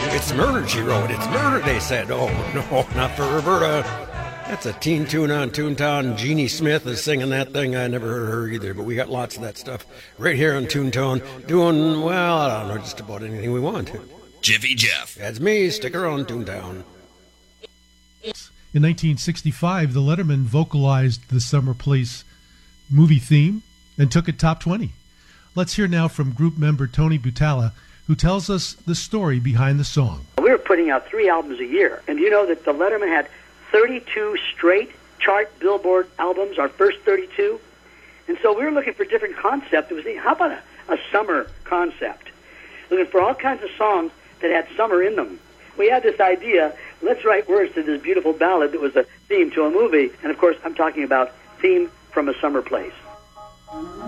It's murder, she wrote. It's murder, they said. Oh, no, not for Roberta. That's a teen tune on Toontown. Jeannie Smith is singing that thing. I never heard her either, but we got lots of that stuff right here on Toontown. Doing, well, I don't know, just about anything we want. Jiffy Jeff. That's me. Stick around, Toontown. In 1965, the Letterman vocalized the Summer Place movie theme and took it top 20. Let's hear now from group member Tony Butala, who tells us the story behind the song. We were putting out 3 albums a year, and you know that the Letterman had 32 straight chart Billboard albums, our first 32. And so we were looking for different concepts. It was, how about a summer concept? Looking for all kinds of songs that had summer in them. We had this idea, let's write words to this beautiful ballad that was a theme to a movie. And of course, I'm talking about Theme from a Summer Place.